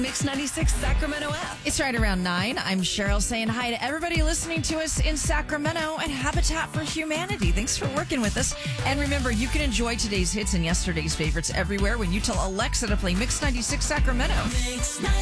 Mix 96 Sacramento app. It's right around 9. I'm Cheryl saying hi to everybody listening to us in Sacramento and Habitat for Humanity. Thanks for working with us. And remember, you can enjoy today's hits and yesterday's favorites everywhere when you tell Alexa to play Mix 96 Sacramento. Mix 96.